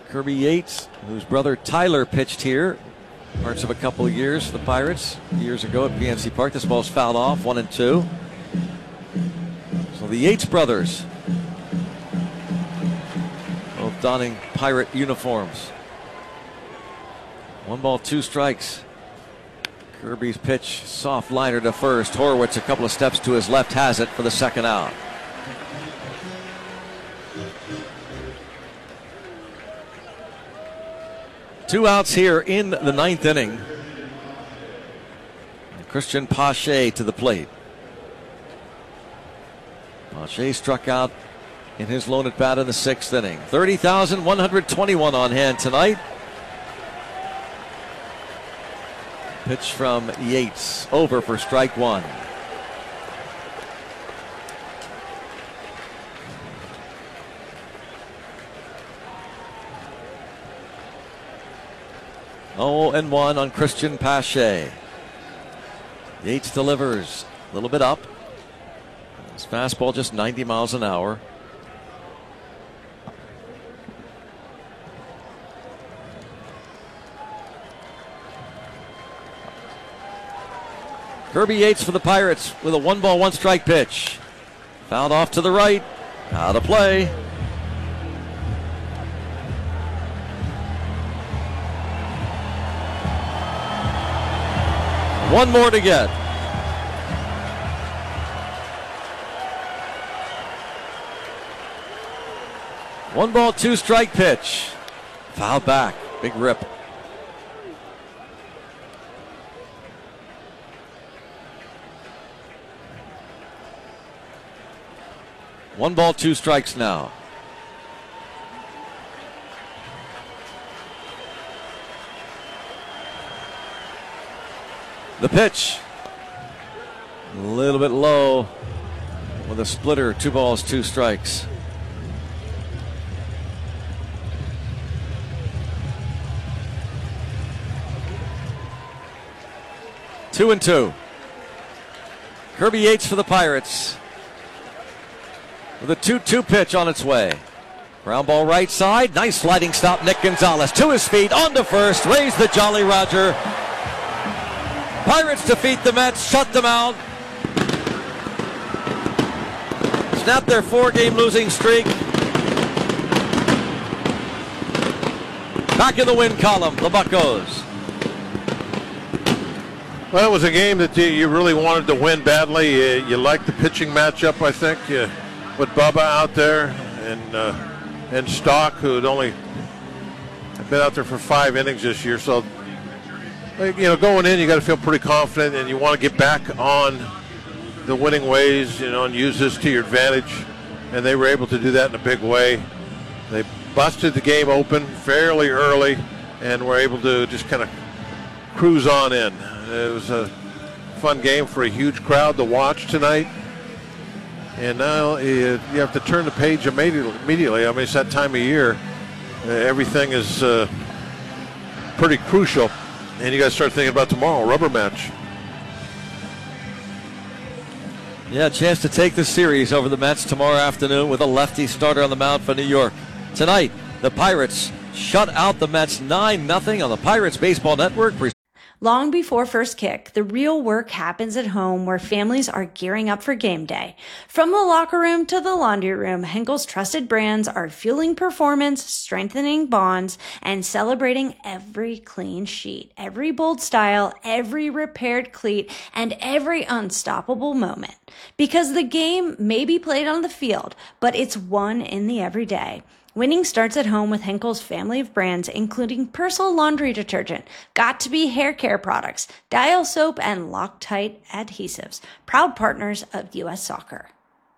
Kirby Yates, whose brother Tyler pitched here parts of a couple of years for the Pirates years ago at PNC Park. This ball's fouled off, 1-2. So the Yates brothers, both donning Pirate uniforms. 1 ball, 2 strikes. Kirby's pitch, soft liner to first. Horwitz a couple of steps to his left, has it for the second out. Two outs here in the 9th inning. Christian Pache to the plate. Pache struck out in his lone at bat in the 6th inning. 30,121 on hand tonight. Pitch from Yates, over for strike 1. Oh, and 1 on Christian Pache. Yates delivers a little bit up. His fastball just 90 miles an hour. Kirby Yates for the Pirates with a 1 ball, 1 strike pitch. Fouled off to the right. Out of play. One more to get. One ball, 2 strike pitch. Foul back. Big rip. One ball, 2 strikes now. The pitch. A little bit low with a splitter. 2 balls, 2 strikes. Two and 2. Kirby Yates for the Pirates with a 2-2 pitch on its way. Ground ball right side. Nice sliding stop. Nick Gonzalez to his feet, on to first. Raise the Jolly Roger. Pirates defeat the Mets, shut them out. Snap their 4-game losing streak. Back in the win column, the Buccos. Well, it was a game that you really wanted to win badly. You liked the pitching matchup, I think, with Bubba out there and Stock, who had only been out there for 5 innings this year. So, going in, you got to feel pretty confident, and you want to get back on the winning ways, and use this to your advantage. And they were able to do that in a big way. They busted the game open fairly early, and were able to just kind of cruise on in. It was a fun game for a huge crowd to watch tonight. And now you have to turn the page immediately. I mean, it's that time of year. Everything is pretty crucial. And you got to start thinking about tomorrow, rubber match. Yeah, a chance to take the series over the Mets tomorrow afternoon with a lefty starter on the mound for New York. Tonight, the Pirates shut out the Mets 9-0 on the Pirates Baseball Network. Long before first kick, the real work happens at home where families are gearing up for game day. From the locker room to the laundry room, Henkel's trusted brands are fueling performance, strengthening bonds, and celebrating every clean sheet, every bold style, every repaired cleat, and every unstoppable moment. Because the game may be played on the field, but it's won in the everyday. Winning starts at home with Henkel's family of brands, including Persil laundry detergent, Got2b hair care products, Dial soap, and Loctite adhesives, proud partners of U.S. Soccer.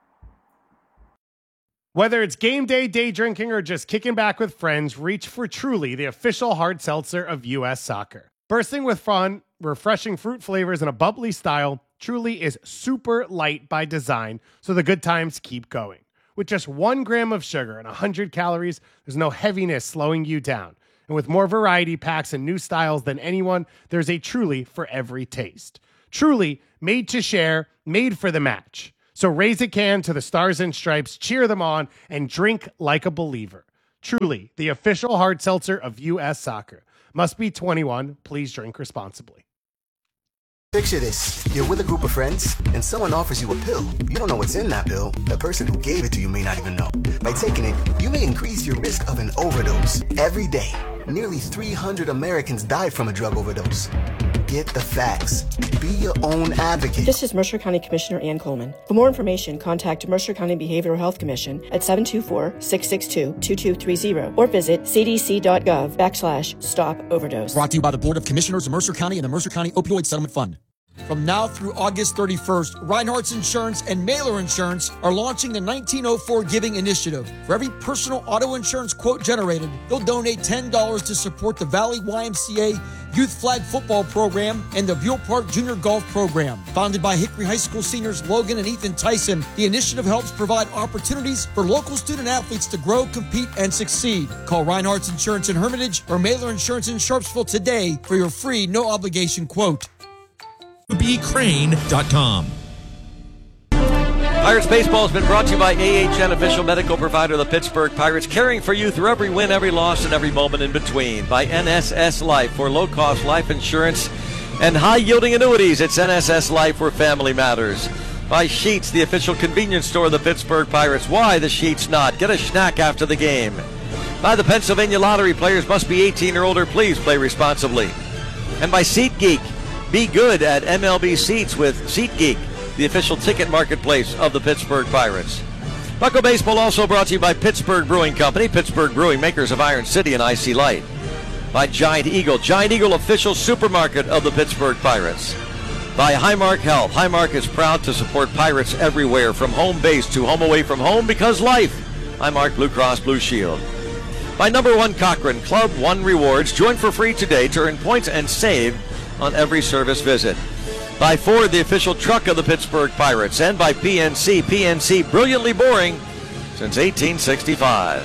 Whether it's game day, day drinking, or just kicking back with friends, reach for Truly, the official hard seltzer of U.S. Soccer. Bursting with fun, refreshing fruit flavors, and a bubbly style, Truly is super light by design, so the good times keep going. With just 1 gram of sugar and 100 calories, there's no heaviness slowing you down. And with more variety packs and new styles than anyone, there's a Truly for every taste. Truly, made to share, made for the match. So raise a can to the Stars and Stripes, cheer them on, and drink like a believer. Truly, the official hard seltzer of U.S. Soccer. Must be 21. Please drink responsibly. Picture this. You're with a group of friends, and someone offers you a pill. You don't know what's in that pill. The person who gave it to you may not even know. By taking it, you may increase your risk of an overdose. Every day, nearly 300 Americans die from a drug overdose. Get the facts. Be your own advocate. This is Mercer County Commissioner Ann Coleman. For more information, contact Mercer County Behavioral Health Commission at 724-662-2230 or visit cdc.gov/stop overdose. Brought to you by the Board of Commissioners of Mercer County and the Mercer County Opioid Settlement Fund. From now through August 31st, Reinhardt's Insurance and Mailer Insurance are launching the 1904 Giving Initiative. For every personal auto insurance quote generated, they'll donate $10 to support the Valley YMCA Youth Flag Football Program and the Buell Park Junior Golf Program. Founded by Hickory High School seniors Logan and Ethan Tyson, the initiative helps provide opportunities for local student athletes to grow, compete, and succeed. Call Reinhardt's Insurance in Hermitage or Mailer Insurance in Sharpsville today for your free, no-obligation quote. bcrane.com. Pirates baseball has been brought to you by AHN, official medical provider of the Pittsburgh Pirates, caring for you through every win, every loss, and every moment in between. By NSS Life for low-cost life insurance and high-yielding annuities. It's NSS Life where family matters. By Sheets, the official convenience store of the Pittsburgh Pirates. Why the Sheets not? Get a snack after the game. By the Pennsylvania Lottery, players must be 18 or older. Please play responsibly. And by SeatGeek. Be good at MLB Seats with SeatGeek, the official ticket marketplace of the Pittsburgh Pirates. Bucko Baseball also brought to you by Pittsburgh Brewing Company. Pittsburgh Brewing, makers of Iron City and Icy Light. By Giant Eagle official supermarket of the Pittsburgh Pirates. By Highmark Health. Highmark is proud to support Pirates everywhere, from home base to home away from home, because life. Highmark Blue Cross Blue Shield. By Number One Cochran, Club One Rewards. Join for free today to earn points and save on every service visit. By Ford, the official truck of the Pittsburgh Pirates. And by PNC. PNC, brilliantly boring since 1865.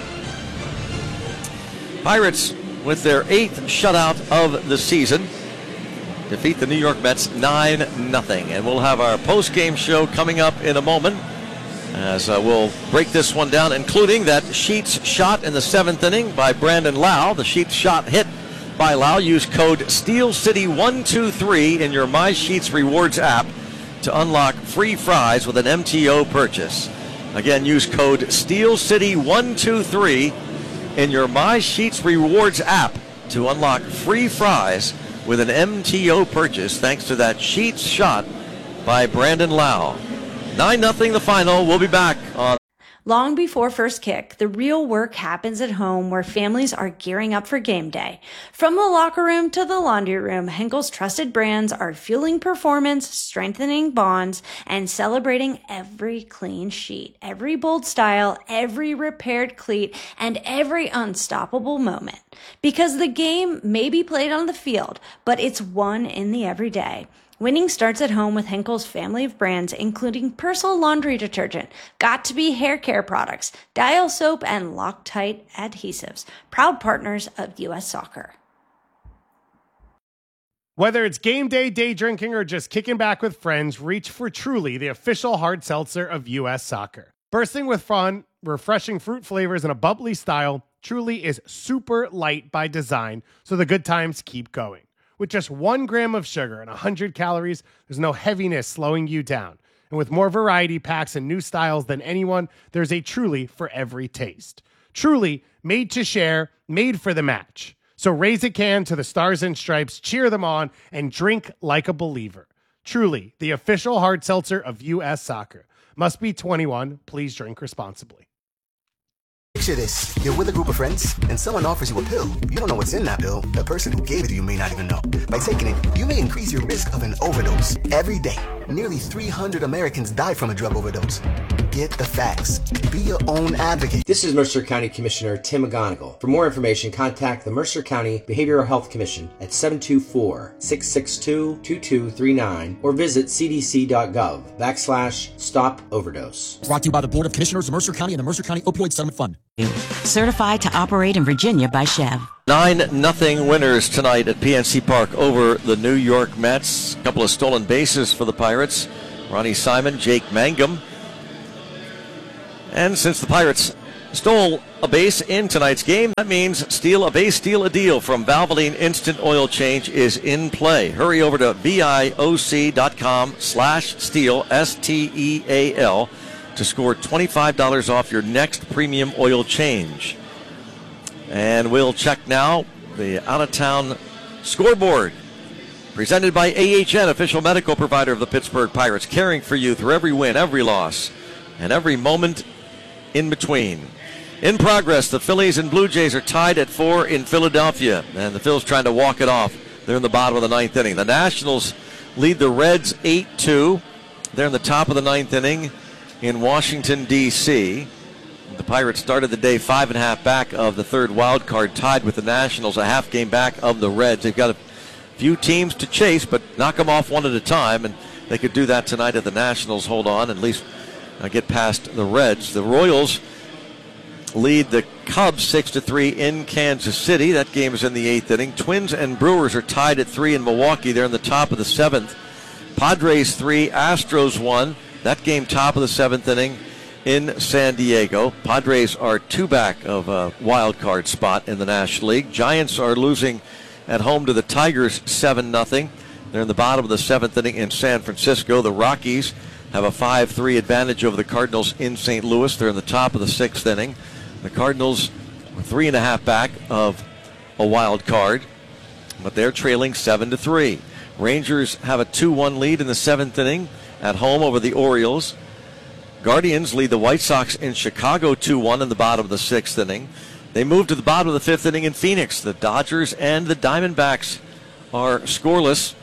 Pirates, with their 8th shutout of the season, defeat the New York Mets 9-0. And we'll have our post-game show coming up in a moment, as we'll break this one down, including that Sheets shot in the 7th inning by Brandon Lau. The Sheets shot hit by Lau. Use code SteelCity123 in your MySheets Rewards app to unlock free fries with an MTO purchase. Again, use code SteelCity123 in your MySheets Rewards app to unlock free fries with an MTO purchase, thanks to that Sheets shot by Brandon Lau. 9-0 the final. We'll be back on. Long before first kick, the real work happens at home where families are gearing up for game day. From the locker room to the laundry room, Henkel's trusted brands are fueling performance, strengthening bonds, and celebrating every clean sheet, every bold style, every repaired cleat, and every unstoppable moment. Because the game may be played on the field, but it's won in the everyday. Winning starts at home with Henkel's family of brands, including Persil laundry detergent, Got to Be hair care products, Dial soap, and Loctite adhesives. Proud partners of U.S. Soccer. Whether it's game day, day drinking, or just kicking back with friends, reach for Truly, the official hard seltzer of U.S. Soccer. Bursting with fun, refreshing fruit flavors, and a bubbly style, Truly is super light by design, so the good times keep going. With just 1 gram of sugar and 100 calories, there's no heaviness slowing you down. And with more variety packs and new styles than anyone, there's a Truly for every taste. Truly, made to share, made for the match. So raise a can to the Stars and Stripes, cheer them on, and drink like a believer. Truly, the official hard seltzer of U.S. Soccer. Must be 21. Please drink responsibly. Picture this. You're with a group of friends, and someone offers you a pill. You don't know what's in that pill. The person who gave it to you may not even know. By taking it, you may increase your risk of an overdose. Every day, nearly 300 Americans die from a drug overdose. Get the facts. Be your own advocate. This is Mercer County Commissioner Tim McGonigal. For more information, contact the Mercer County Behavioral Health Commission at 724-662-2239 or visit cdc.gov/stop overdose. Brought to you by the Board of Commissioners of Mercer County and the Mercer County Opioid Settlement Fund. Certified to operate in Virginia by Chev. 9-0 winners tonight at PNC Park over the New York Mets. A couple of stolen bases for the Pirates. Ronnie Simon, Jake Mangum. And since the Pirates stole a base in tonight's game. That means steal a base, steal a deal from Valvoline Instant Oil Change is in play. Hurry over to VIOC.com/steal, STEAL, to score $25 off your next premium oil change. And we'll check now the out-of-town scoreboard. Presented by AHN, official medical provider of the Pittsburgh Pirates, caring for you through every win, every loss, and every moment in between. In progress, the Phillies and Blue Jays are tied at 4 in Philadelphia, and the Phils trying to walk it off. They're in the bottom of the ninth inning. The Nationals lead the Reds 8-2. They're in the top of the ninth inning in Washington, D.C. The Pirates started the day 5.5 back of the third wild card, tied with the Nationals, a half game back of the Reds. They've got a few teams to chase, but knock them off one at a time, and they could do that tonight if the Nationals hold on, at least get past the Reds. The Royals lead the Cubs 6-3 in Kansas City. That game is in the 8th inning. Twins and Brewers are tied at 3 in Milwaukee. They're in the top of the 7th. Padres 3, Astros 1. That game top of the 7th inning in San Diego. Padres are 2 back of a wild card spot in the National League. Giants are losing at home to the Tigers 7-0. They're in the bottom of the 7th inning in San Francisco. The Rockies have a 5-3 advantage over the Cardinals in St. Louis. They're in the top of the 6th inning. The Cardinals are 3.5 back of a wild card, but they're trailing 7-3. Rangers have a 2-1 lead in the 7th inning at home over the Orioles. Guardians lead the White Sox in Chicago 2-1 in the bottom of the 6th inning. They move to the bottom of the 5th inning in Phoenix. The Dodgers and the Diamondbacks are scoreless.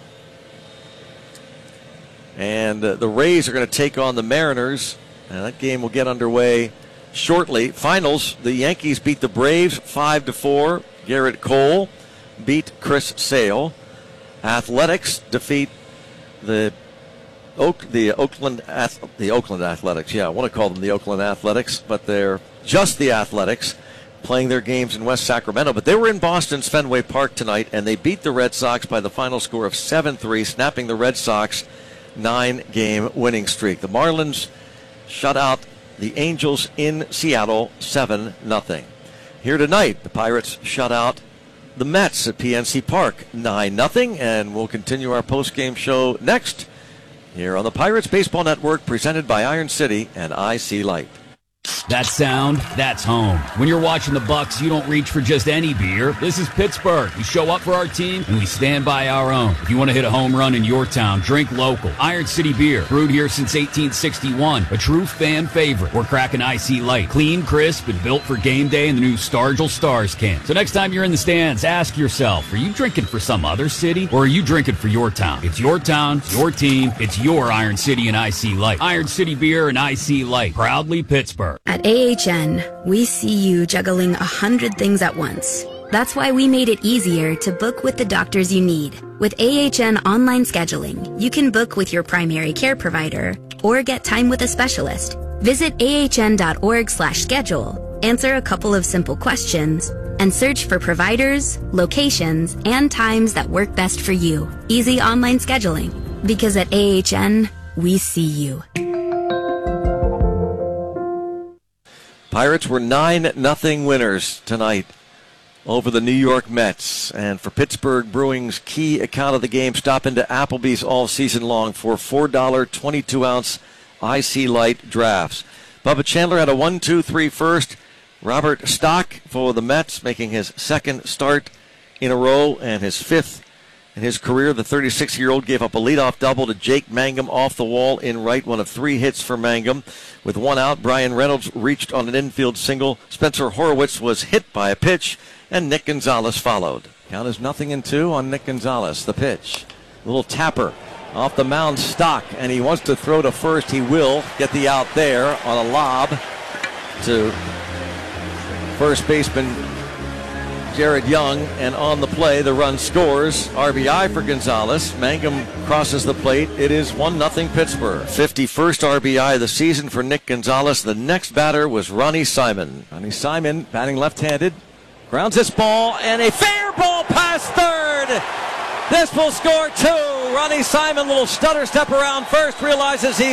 And the Rays are going to take on the Mariners. And that game will get underway shortly. Finals, the Yankees beat the Braves 5-4. Garrett Cole beat Chris Sale. Athletics defeat the Oakland Athletics. Yeah, I want to call them the Oakland Athletics, but they're just the Athletics, playing their games in West Sacramento. But they were in Boston's Fenway Park tonight, and they beat the Red Sox by the final score of 7-3, snapping the Red Sox 9-game winning streak. The Marlins shut out the Angels in Seattle 7-0. Here tonight, the Pirates shut out the Mets at PNC Park 9-0, and we'll continue our post-game show next here on the Pirates Baseball Network, presented by Iron City and IC Light. That sound, that's home. When you're watching the Bucks, you don't reach for just any beer. This is Pittsburgh. We show up for our team, and we stand by our own. If you want to hit a home run in your town, drink local. Iron City Beer, brewed here since 1861. A true fan favorite. We're cracking IC Light. Clean, crisp, and built for game day in the new Stargell Stars can. So next time you're in the stands, ask yourself, are you drinking for some other city, or are you drinking for your town? It's your town, it's your team, it's your Iron City and IC Light. Iron City Beer and IC Light. Proudly Pittsburgh. At AHN, we see you juggling 100 things at once. That's why we made it easier to book with the doctors you need. With AHN online scheduling, you can book with your primary care provider or get time with a specialist. Visit ahn.org/schedule, answer a couple of simple questions, and search for providers, locations, and times that work best for you. Easy online scheduling. Because at AHN, we see you. Pirates were 9-0 winners tonight over the New York Mets. And for Pittsburgh Brewing's key account of the game, stop into Applebee's all season long for $4 22-ounce IC Light drafts. Bubba Chandler had a 1-2-3 first. Robert Stock for the Mets, making his second start in a row and his fifth in his career. The 36-year-old gave up a leadoff double to Jake Mangum off the wall in right, one of 3 hits for Mangum. With 1 out, Brian Reynolds reached on an infield single. Spencer Horwitz was hit by a pitch, and Nick Gonzalez followed. Count is 0-2 on Nick Gonzalez. The pitch. Little tapper off the mound, Stock, and he wants to throw to first. He will get the out there on a lob to first baseman Jared Young, and on the play, the run scores. RBI for Gonzalez. Mangum crosses the plate. It is 1-0 Pittsburgh. 51st RBI of the season for Nick Gonzalez. The next batter was Ronnie Simon. Ronnie Simon, batting left-handed, grounds this ball, and a fair ball past third. This will score 2. Ronnie Simon, little stutter step around first, realizes he's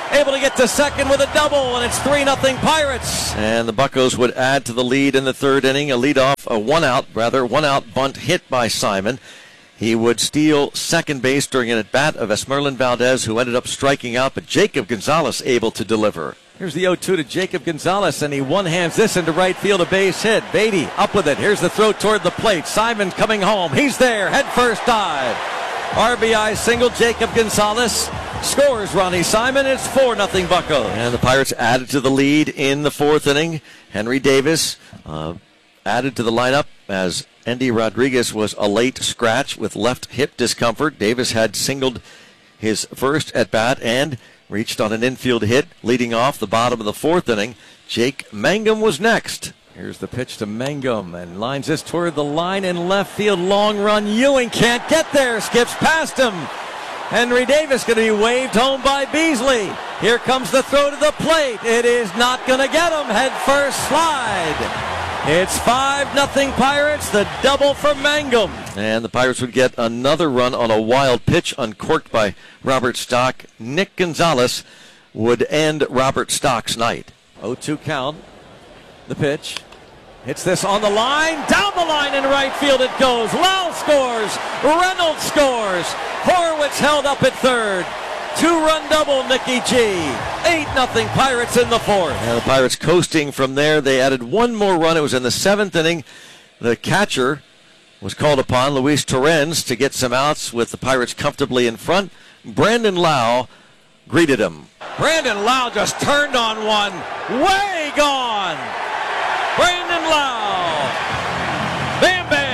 able to get to second with a double, and it's 3-0 Pirates. And the Buccos would add to the lead in the third inning. A one-out bunt hit by Simon. He would steal second base during an at-bat of Esmerlin Valdez, who ended up striking out, but Jacob Gonzalez able to deliver. Here's the 0-2 to Jacob Gonzalez, and he one-hands this into right field, a base hit. Beatty up with it. Here's the throw toward the plate. Simon coming home. He's there. Head first dive. RBI single. Jacob Gonzalez scores. Ronnie Simon. It's 4-0 Buccos. And the Pirates added to the lead in the fourth inning. Henry Davis added to the lineup as Endy Rodriguez was a late scratch with left hip discomfort. Davis had singled his first at-bat and reached on an infield hit, leading off the bottom of the fourth inning. Jake Mangum was next. Here's the pitch to Mangum, and lines this toward the line in left field. Long run. Ewing can't get there. Skips past him. Henry Davis going to be waved home by Beasley. Here comes the throw to the plate. It is not going to get him. Head first slide. It's 5-0 Pirates, the double for Mangum. And the Pirates would get another run on a wild pitch uncorked by Robert Stock. Nick Gonzalez would end Robert Stock's night. 0-2 count. The pitch. Hits this on the line. Down the line in right field it goes. Lau scores. Reynolds scores. Horwitz held up at third. Two-run double, Nicky G. 8-0 Pirates in the fourth. And the Pirates coasting from there. They added one more run. It was in the seventh inning. The catcher was called upon, Luis Torrens, to get some outs with the Pirates comfortably in front. Brandon Lau greeted him. Brandon Lau just turned on one. Way gone. Brandon Lau. Bam, bam.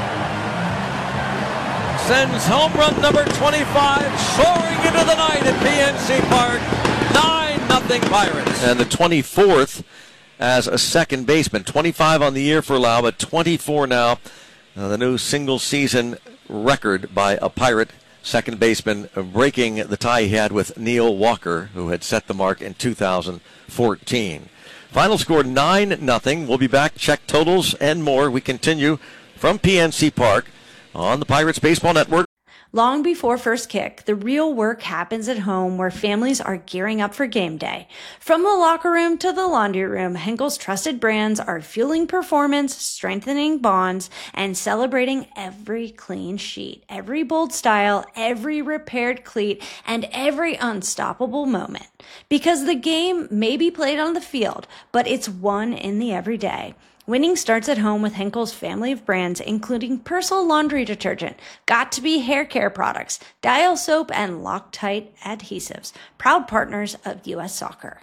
Sends home run number 25, soaring into the night at PNC Park. 9-0 Pirates. And the 24th as a second baseman. 25 on the year for Lau, but 24 now. The new single-season record by a Pirate second baseman, breaking the tie he had with Neil Walker, who had set the mark in 2014. Final score 9-0. We'll be back, check totals and more. We continue from PNC Park on the Pirates Baseball Network. Long before first kick, the real work happens at home where families are gearing up for game day. From the locker room to the laundry room, Henkel's trusted brands are fueling performance, strengthening bonds, and celebrating every clean sheet, every bold style, every repaired cleat, and every unstoppable moment. Because the game may be played on the field, but it's won in the everyday. Winning starts at home with Henkel's family of brands, including Persil laundry detergent, Got2b hair care products, Dial soap, and Loctite adhesives, proud partners of U.S. Soccer.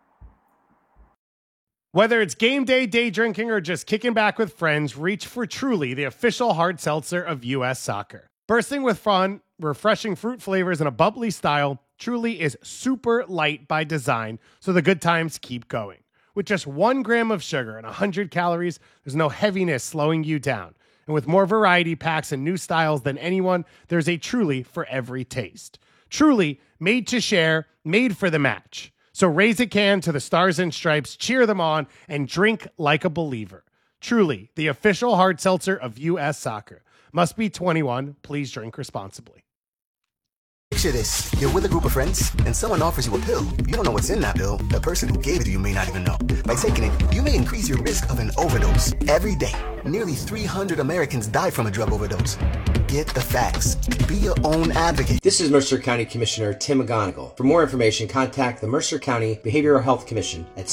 Whether it's game day, day drinking, or just kicking back with friends, reach for Truly, the official hard seltzer of U.S. Soccer. Bursting with fun, refreshing fruit flavors, and a bubbly style, Truly is super light by design, so the good times keep going. With just 1 gram of sugar and 100 calories, there's no heaviness slowing you down. And with more variety packs and new styles than anyone, there's a Truly for every taste. Truly, made to share, made for the match. So raise a can to the Stars and Stripes, cheer them on, and drink like a believer. Truly, the official hard seltzer of U.S. Soccer. Must be 21. Please drink responsibly. Picture this. You're with a group of friends, and someone offers you a pill. You don't know what's in that pill. The person who gave it to you may not even know. By taking it, you may increase your risk of an overdose. Every day, nearly 300 Americans die from a drug overdose. Get the facts. Be your own advocate. This is Mercer County Commissioner Tim McGonigal. For more information, contact the Mercer County Behavioral Health Commission at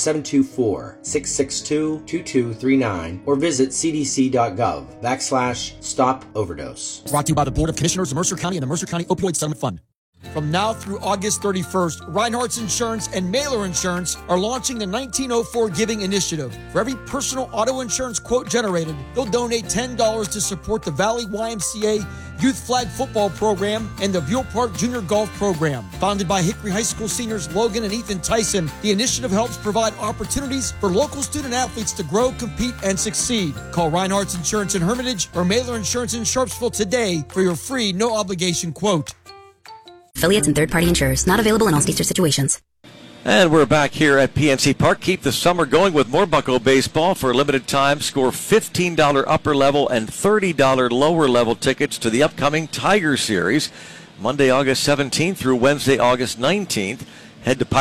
724-662-2239 or visit cdc.gov/stop overdose. Brought to you by the Board of Commissioners of Mercer County and the Mercer County Opioid Settlement Fund. From now through August 31st, Reinhardt's Insurance and Mailer Insurance are launching the 1904 Giving Initiative. For every personal auto insurance quote generated, they'll donate $10 to support the Valley YMCA Youth Flag Football Program and the Buell Park Junior Golf Program. Founded by Hickory High School seniors Logan and Ethan Tyson, the initiative helps provide opportunities for local student athletes to grow, compete, and succeed. Call Reinhardt's Insurance in Hermitage or Mailer Insurance in Sharpsville today for your free, no-obligation quote. Affiliates and third-party insurers. Not available in all states or situations. And we're back here at PNC Park. Keep the summer going with more Bucco baseball. For a limited time, score $15 upper level and $30 lower level tickets to the upcoming Tiger Series, Monday, August 17th through Wednesday, August 19th. head to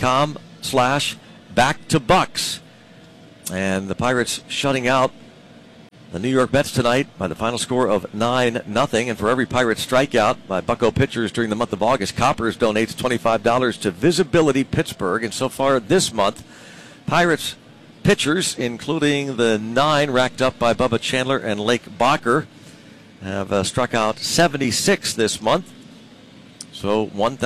pirates.com/back-to-Bucks. And the Pirates shutting out the New York Mets tonight by the final score of 9-0. And for every Pirates strikeout by Bucco pitchers during the month of August, Coppers donates $25 to Visibility Pittsburgh. And so far this month, Pirates pitchers, including the 9 racked up by Bubba Chandler and Lake Bacher, have struck out 76 this month. So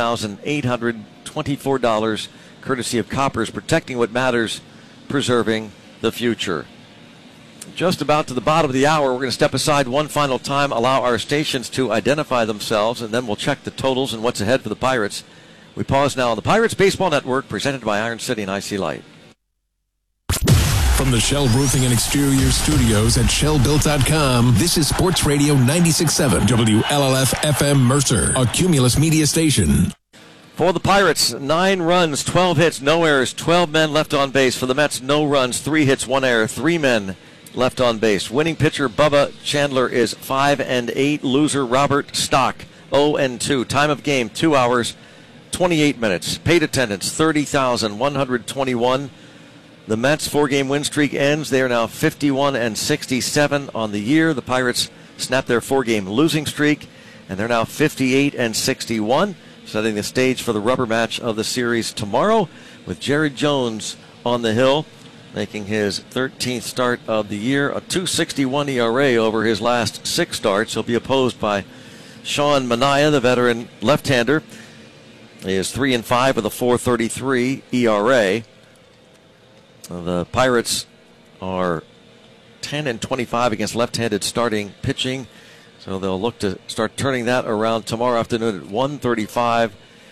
$1,824 courtesy of Coppers, protecting what matters, preserving the future. Just about to the bottom of the hour, we're going to step aside one final time, allow our stations to identify themselves, and then we'll check the totals and what's ahead for the Pirates. We pause now on the Pirates Baseball Network, presented by Iron City and IC Light. From the Shell Roofing and Exterior Studios at shellbuilt.com, this is Sports Radio 96.7 WLLF-FM Mercer, a Cumulus media station. For the Pirates, 9 runs, 12 hits, no errors, 12 men left on base. For the Mets, no runs, 3 hits, 1 error, 3 men left on base. Winning pitcher Bubba Chandler is 5-8. Loser Robert Stock 0-2. Time of game 2 hours 28 minutes. Paid attendance 30,121. The Mets' 4-game win streak ends. They are now 51-67 on the year. The Pirates snapped their 4-game losing streak, and they're now 58-61, setting the stage for the rubber match of the series tomorrow, with Jared Jones on the hill, making his 13th start of the year, a 2.61 ERA over his last 6 starts. He'll be opposed by Sean Manaea, the veteran left-hander. He is 3-5 with a 4.33 ERA. The Pirates are 10-25 against left-handed starting pitching, so they'll look to start turning that around tomorrow afternoon at 1:35,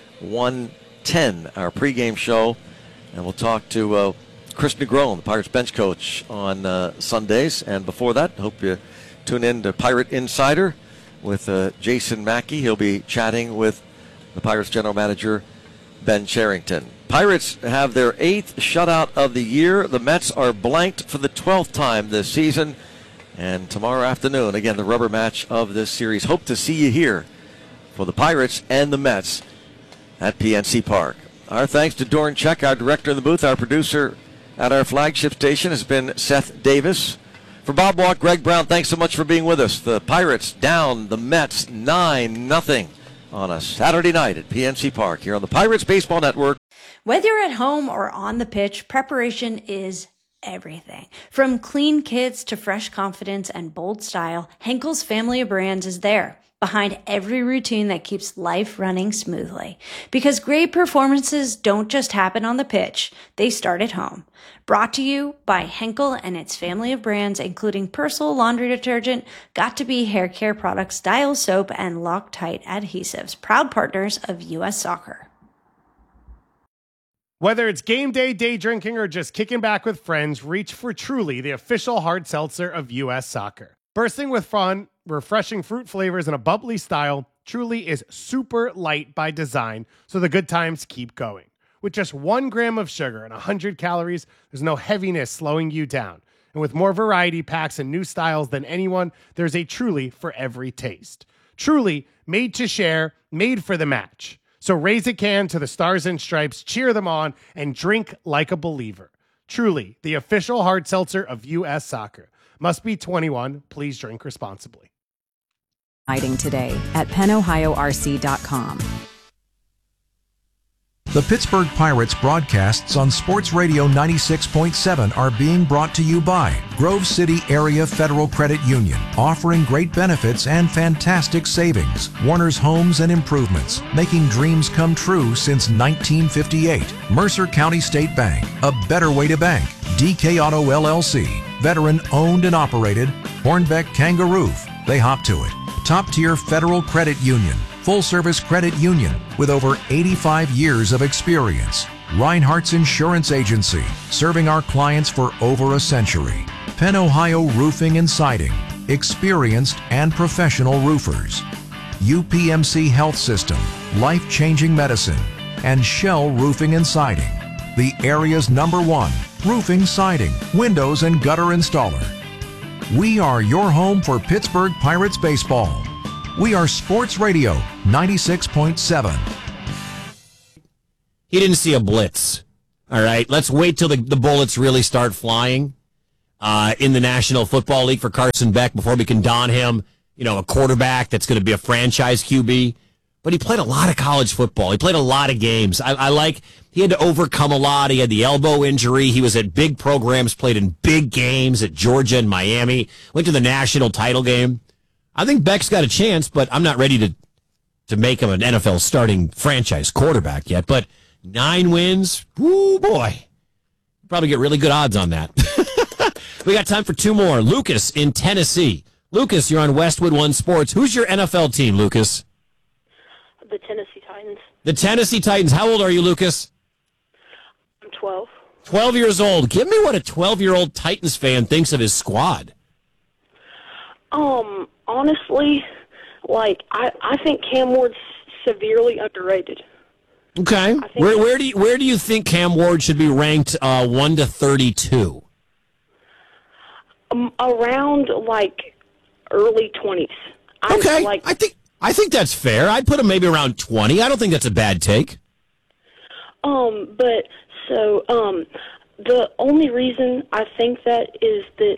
1:10, our pregame show. And we'll talk to Chris Negron, the Pirates bench coach, on Sundays. And before that, hope you tune in to Pirate Insider with Jason Mackey. He'll be chatting with the Pirates general manager, Ben Cherington. Pirates have their 8th shutout of the year. The Mets are blanked for the 12th time this season. And tomorrow afternoon, again, the rubber match of this series. Hope to see you here for the Pirates and the Mets at PNC Park. Our thanks to Doran Check, our director in the booth. Our producer at our flagship station has been Seth Davis. For Bob Walk, Greg Brown, thanks so much for being with us. The Pirates down the Mets 9-0 on a Saturday night at PNC Park here on the Pirates Baseball Network. Whether you're at home or on the pitch, preparation is everything. From clean kits to fresh confidence and bold style, Henkel's family of brands is there, behind every routine that keeps life running smoothly. Because great performances don't just happen on the pitch, they start at home. Brought to you by Henkel and its family of brands, including Persil laundry detergent, Got2b hair care products, Dial soap, and Loctite adhesives, proud partners of U.S. Soccer. Whether it's game day, day drinking, or just kicking back with friends, reach for Truly, the official hard seltzer of U.S. Soccer. Bursting with fun, refreshing fruit flavors, and a bubbly style, Truly is super light by design, so the good times keep going. With just 1 gram of sugar and 100 calories, there's no heaviness slowing you down. And with more variety packs and new styles than anyone, there's a Truly for every taste. Truly, made to share, made for the match. So raise a can to the Stars and Stripes, cheer them on, and drink like a believer. Truly, the official hard seltzer of U.S. Soccer. Must be 21. Please drink responsibly. Today at PennOhioRC.com. The Pittsburgh Pirates broadcasts on Sports Radio 96.7 are being brought to you by Grove City Area Federal Credit Union, offering great benefits and fantastic savings. Warner's Homes and Improvements, making dreams come true since 1958. Mercer County State Bank, a better way to bank. DK Auto LLC, veteran owned and operated. Hornbeck Kangaroo, they hop to it. Top tier Federal Credit Union, full service credit union with over 85 years of experience. Reinhardt's Insurance Agency, serving our clients for over a century. Penn Ohio Roofing and Siding, experienced and professional roofers. UPMC Health System, life-changing medicine. And Shell Roofing and Siding, the area's #1 roofing, siding, windows, and gutter installer. We are your home for Pittsburgh Pirates baseball. We are Sports Radio 96.7. he didn't see a blitz. All right, let's wait till the bullets really start flying in the National Football League for Carson Beck before we can don him, a quarterback that's going to be a franchise QB. But he played a lot of college football. He played a lot of games. He had to overcome a lot. He had the elbow injury. He was at big programs, played in big games at Georgia and Miami, went to the national title game. I think Beck's got a chance, but I'm not ready to make him an NFL starting franchise quarterback yet. But 9 wins, woo boy. Probably get really good odds on that. We got time for 2 more. Lucas in Tennessee. Lucas, you're on Westwood One Sports. Who's your NFL team, Lucas? The Tennessee Titans. The Tennessee Titans. How old are you, Lucas? I'm 12. 12 years old. Give me what a 12-year-old Titans fan thinks of his squad. Honestly, I think Cam Ward's severely underrated. Okay. Where do you think Cam Ward should be ranked 1 to 32? Around early 20s. Okay. I think that's fair. I'd put him maybe around 20. I don't think that's a bad take. The only reason I think that is that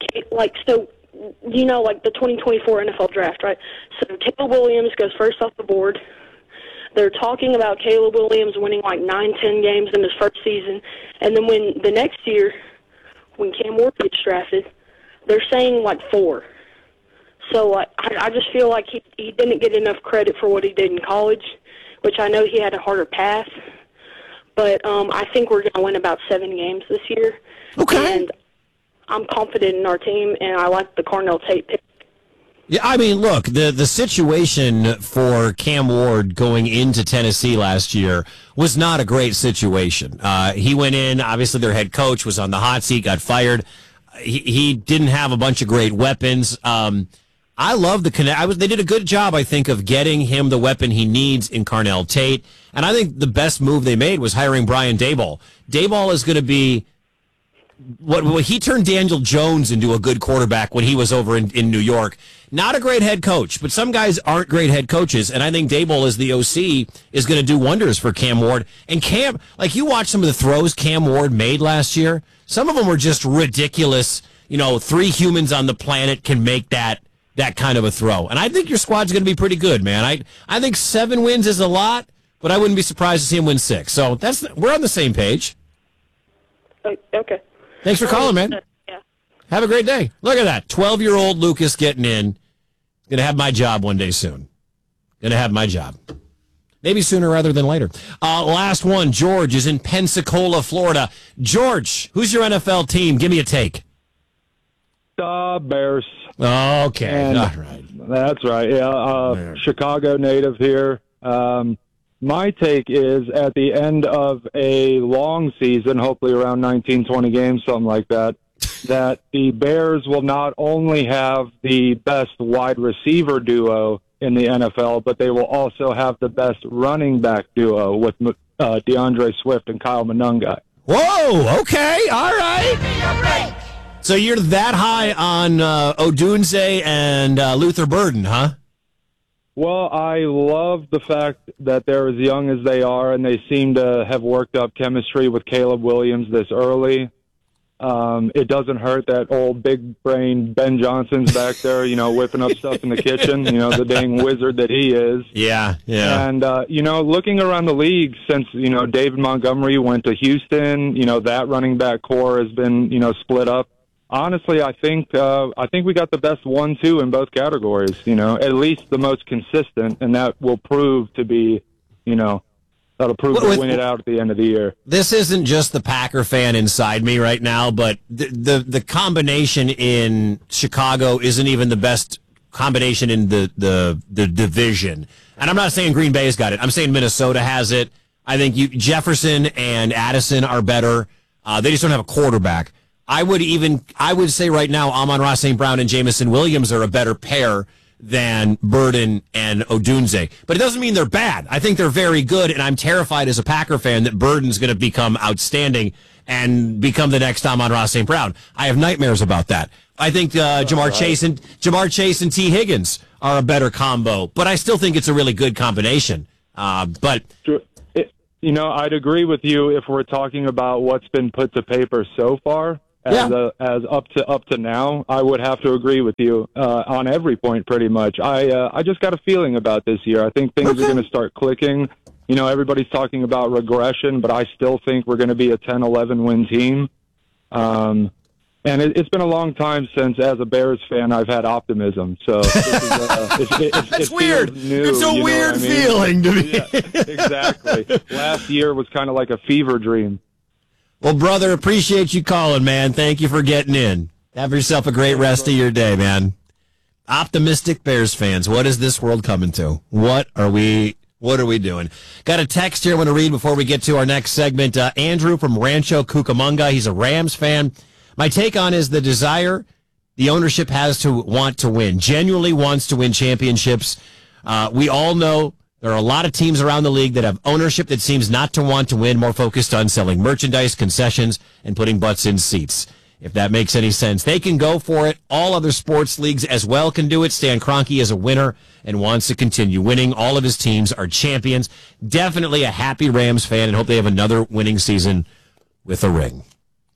the 2024 NFL draft, right? So Caleb Williams goes first off the board. They're talking about Caleb Williams winning 9-10 games in his first season, and then when the next year, when Cam Ward gets drafted, they're saying 4. So I just feel like he didn't get enough credit for what he did in college, which I know he had a harder path. But I think we're going to win about 7 games this year. Okay. And I'm confident in our team, and I like the Cornell Tate pick. Yeah, I mean, look, the situation for Cam Ward going into Tennessee last year was not a great situation. He went in, obviously their head coach was on the hot seat, got fired. He didn't have a bunch of great weapons. I love the connect. They did a good job, I think, of getting him the weapon he needs in Carnell Tate. And I think the best move they made was hiring Brian Daboll. Daboll is going to be what he turned Daniel Jones into a good quarterback when he was over in New York. Not a great head coach, but some guys aren't great head coaches. And I think Daboll as the OC is going to do wonders for Cam Ward. And Cam, you watch some of the throws Cam Ward made last year. Some of them were just ridiculous. 3 humans on the planet can make that kind of a throw. And I think your squad's going to be pretty good, man. I think 7 wins is a lot, but I wouldn't be surprised to see him win 6. So we're on the same page. Okay. Thanks for calling, man. Yeah. Have a great day. Look at that. 12-year-old Lucas getting in. Going to have my job one day soon. Going to have my job. Maybe sooner rather than later. Last one. George is in Pensacola, Florida. George, who's your NFL team? Give me a take. Bears. Okay. All right. That's right. Yeah. Chicago native here. My take is at the end of a long season, hopefully around 19, 20 games, something like that, that the Bears will not only have the best wide receiver duo in the NFL, but they will also have the best running back duo with DeAndre Swift and Kyle Monunga. Whoa, okay, all right. So you're that high on Odunze and Luther Burden, huh? Well, I love the fact that they're as young as they are, and they seem to have worked up chemistry with Caleb Williams this early. It doesn't hurt that old big brain Ben Johnson's back there, whipping up stuff in the kitchen, the dang wizard that he is. Yeah. And, looking around the league since, David Montgomery went to Houston, that running back core has been, split up. Honestly, I think we got the best 1-2 in both categories, at least the most consistent, and that will prove to be, that'll prove to win it out at the end of the year. This isn't just the Packer fan inside me right now, but the combination in Chicago isn't even the best combination in the division. And I'm not saying Green Bay's got it. I'm saying Minnesota has it. I think Jefferson and Addison are better. They just don't have a quarterback. I would say right now Amon-Ra St. Brown and Jamison Williams are a better pair than Burden and Odunze. But it doesn't mean they're bad. I think they're very good, and I'm terrified as a Packer fan that Burden's going to become outstanding and become the next Amon-Ra St. Brown. I have nightmares about that. I think Jamar Chase and T. Higgins are a better combo, but I still think it's a really good combination. I'd agree with you if we're talking about what's been put to paper so far. As up to now, I would have to agree with you on every point pretty much. I just got a feeling about this year. I think things are going to start clicking. Everybody's talking about regression, but I still think we're going to be a 10-11 win team. And it's been a long time since, as a Bears fan, I've had optimism. So it's weird. It's a weird feeling to me. Yeah, exactly. Last year was kind of like a fever dream. Well, brother, appreciate you calling, man. Thank you for getting in. Have yourself a great rest of your day, man. Optimistic Bears fans, what is this world coming to? What are we doing? Got a text here I want to read before we get to our next segment. Andrew from Rancho Cucamonga. He's a Rams fan. My take on is the desire the ownership has to want to win, genuinely wants to win championships. We all know there are a lot of teams around the league that have ownership that seems not to want to win, more focused on selling merchandise, concessions, and putting butts in seats. If that makes any sense, they can go for it. All other sports leagues as well can do it. Stan Kroenke is a winner and wants to continue winning. All of his teams are champions. Definitely a happy Rams fan and hope they have another winning season with a ring.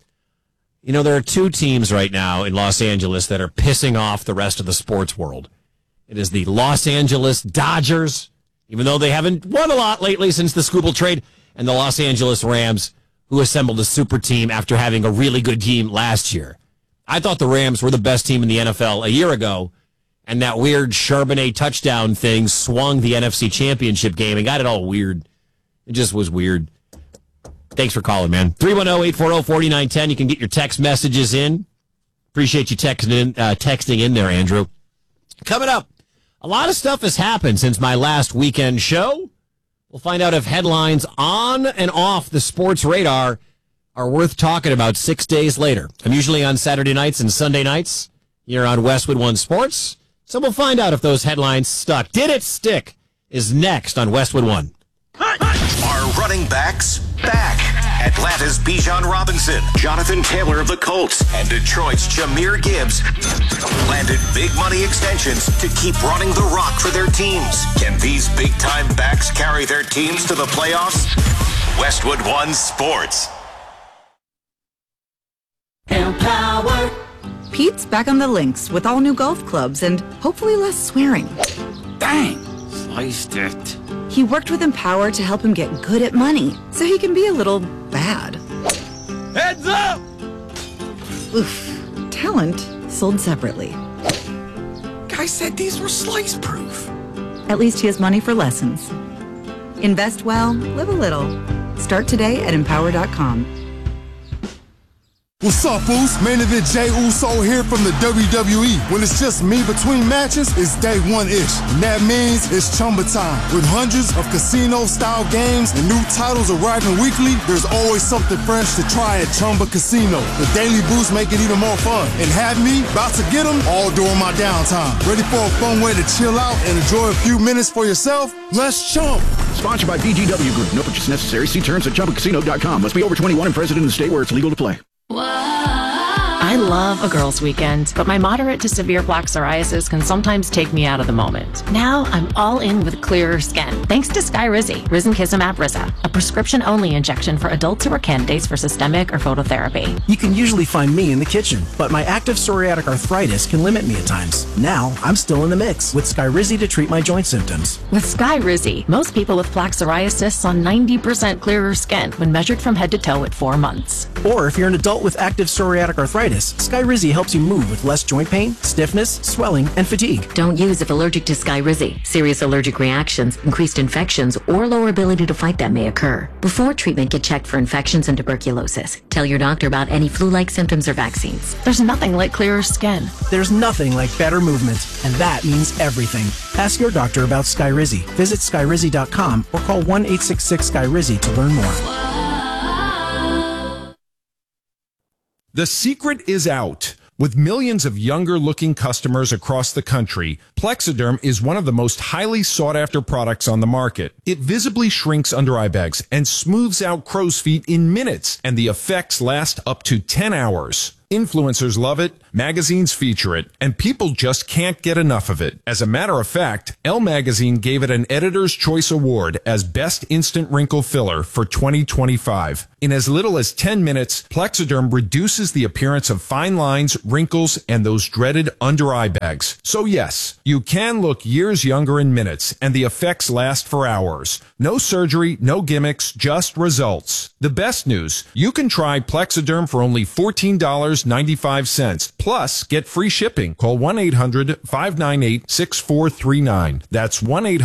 There are two teams right now in Los Angeles that are pissing off the rest of the sports world. It is the Los Angeles Dodgers, even though they haven't won a lot lately since the Scooball trade, and the Los Angeles Rams, who assembled a super team after having a really good team last year. I thought the Rams were the best team in the NFL a year ago, and that weird Charbonnet touchdown thing swung the NFC Championship game and got it all weird. It just was weird. Thanks for calling, man. 310-840-4910. You can get your text messages in. Appreciate you texting in there, Andrew. Coming up, a lot of stuff has happened since my last weekend show. We'll find out if headlines on and off the sports radar are worth talking about 6 days later. I'm usually on Saturday nights and Sunday nights here on Westwood One Sports. So we'll find out if those headlines stuck. Did it stick? Is next on Westwood One. Are running backs back? Atlanta's Bijan Robinson, Jonathan Taylor of the Colts, and Detroit's Jahmyr Gibbs landed big money extensions to keep running the rock for their teams. Can these big-time backs carry their teams to the playoffs? Westwood One Sports. Empower. Pete's back on the links with all new golf clubs and hopefully less swearing. Dang, sliced it. He worked with Empower to help him get good at money, so he can be a little bad. Heads up! Oof. Talent sold separately. Guy said these were slice-proof. At least he has money for lessons. Invest well, live a little. Start today at Empower.com. What's up, Uso? Main event Jey Uso here from the WWE. When it's just me between matches, it's day one-ish. And that means it's Chumba time. With hundreds of casino-style games and new titles arriving weekly, there's always something fresh to try at Chumba Casino. The Daily Boost make it even more fun. And have me about to get them all during my downtime. Ready for a fun way to chill out and enjoy a few minutes for yourself? Let's chump. Sponsored by VGW Group. No purchase necessary. See terms at ChumbaCasino.com. Must be over 21 and present in the state where it's legal to play. I love a girls' weekend, but my moderate to severe plaque psoriasis can sometimes take me out of the moment. Now I'm all in with clearer skin, thanks to Skyrizi, Risankizumab Riza, a prescription-only injection for adults who are candidates for systemic or phototherapy. You can usually find me in the kitchen, but my active psoriatic arthritis can limit me at times. Now I'm still in the mix with Skyrizi to treat my joint symptoms. With Skyrizi, most people with plaque psoriasis saw 90% clearer skin when measured from head to toe at 4 months. Or if you're an adult with active psoriatic arthritis, Skyrizi helps you move with less joint pain, stiffness, swelling, and fatigue. Don't use if allergic to Skyrizi. Serious allergic reactions, increased infections, or lower ability to fight them may occur. Before treatment, get checked for infections and tuberculosis. Tell your doctor about any flu-like symptoms or vaccines. There's nothing like clearer skin. There's nothing like better movement, and that means everything. Ask your doctor about Skyrizi. Visit Skyrizi.com or call 1-866-SKYRIZI to learn more. The secret is out. With millions of younger-looking customers across the country, Plexiderm is one of the most highly sought-after products on the market. It visibly shrinks under eye bags and smooths out crow's feet in minutes, and the effects last up to 10 hours. Influencers love it. Magazines feature it, and people just can't get enough of it. As a matter of fact, Elle Magazine gave it an Editor's Choice Award as Best Instant Wrinkle Filler for 2025. In as little as 10 minutes, Plexiderm reduces the appearance of fine lines, wrinkles, and those dreaded under-eye bags. So yes, you can look years younger in minutes, and the effects last for hours. No surgery, no gimmicks, just results. The best news, you can try Plexiderm for only $14.95, plus get free shipping. Call 1-800-598-6439. That's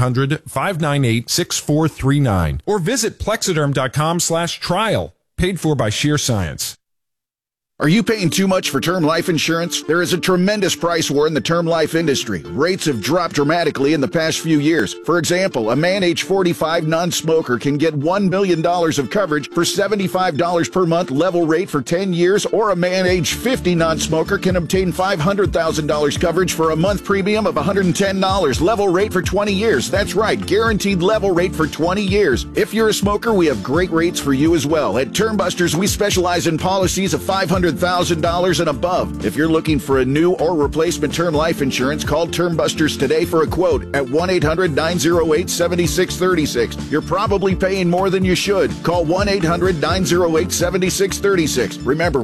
1-800-598-6439. Or visit Plexiderm.com/trial. Paid for by Sheer Science. Are you paying too much for term life insurance? There is a tremendous price war in the term life industry. Rates have dropped dramatically in the past few years. For example, a man age 45 non-smoker can get $1 million of coverage for $75 per month level rate for 10 years, or a man age 50 non-smoker can obtain $500,000 coverage for a month premium of $110 level rate for 20 years. That's right, guaranteed level rate for 20 years. If you're a smoker, we have great rates for you as well. At Term Busters, we specialize in policies of $500,000 and above. If you're looking for a new or replacement term life insurance, call Term Busters today for a quote at 1-800-908-7636. You're probably paying more than you should. Call 1-800-908-7636. Remember,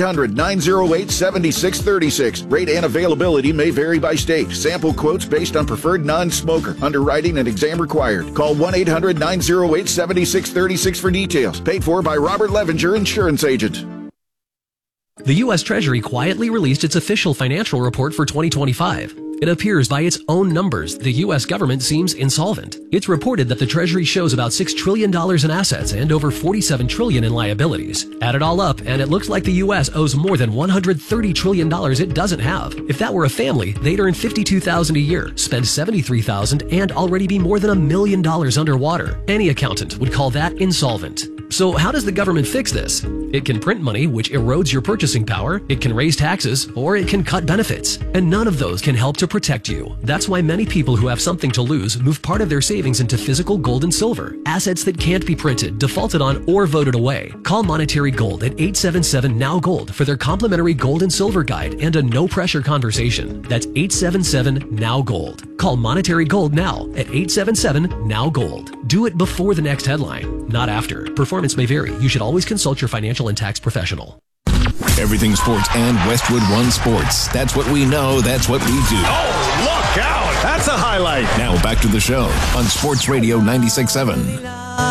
1-800-908-7636. Rate and availability may vary by state. Sample quotes based on preferred non-smoker. Underwriting and exam required. Call 1-800-908-7636 for details. Paid for by Robert Levinger, Insurance Agent. The U.S. Treasury quietly released its official financial report for 2025. It appears by its own numbers the U.S. government seems insolvent. It's reported that the Treasury shows about $6 trillion in assets and over $47 trillion in liabilities. Add it all up, and it looks like the U.S. owes more than $130 trillion it doesn't have. If that were a family, they'd earn $52,000 a year, spend $73,000, and already be more than $1 million underwater. Any accountant would call that insolvent. So how does the government fix this? It can print money, which erodes your purchasing power, it can raise taxes, or it can cut benefits. And none of those can help to protect you. That's why many people who have something to lose move part of their savings into physical gold and silver, assets that can't be printed, defaulted on, or voted away. Call Monetary Gold at 877-NOW-GOLD for their complimentary gold and silver guide and a no-pressure conversation. That's 877-NOW-GOLD. Call Monetary Gold now at 877-NOW-GOLD. Do it before the next headline, not after. Performance may vary. You should always consult your financial and tax professional. Everything sports and Westwood One Sports. That's what we know. That's what we do. Oh, look out. That's a highlight. Now back to the show on Sports Radio 96.7.